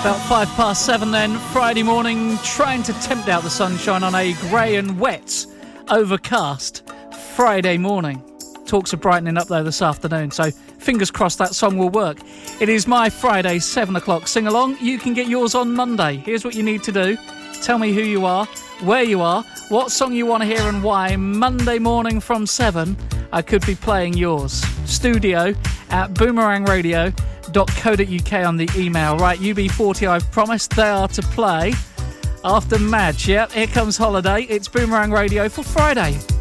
7 then, Friday morning, trying to tempt out the sunshine on a grey and wet, overcast Friday morning. Talks are brightening up though this afternoon, so fingers crossed that song will work. It is my Friday 7 o'clock sing-along. You can get yours on Monday. Here's what you need to do. Tell me who you are, where you are, what song you want to hear and why. Monday morning from 7, I could be playing yours. studio@boomerangradio.co.uk on the email. Right, UB40 I've promised they are to play after Madge. Yep, here comes Holiday. It's Boomerang Radio for Friday.